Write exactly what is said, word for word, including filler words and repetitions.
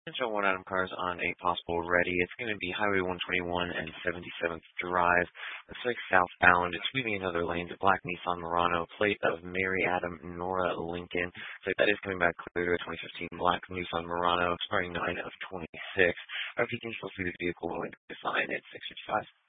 Central one item cars on eight possible ready. It's going to be Highway one twenty-one and seventy-seventh Drive. Looks like southbound. It's weaving another lane. The black Nissan Murano, plate of Mary Adam Nora Lincoln. So that is coming back clear to a twenty fifteen black Nissan Murano, expiring nine of twenty-six. Our P can still see the vehicle willing to sign at six fifty-five.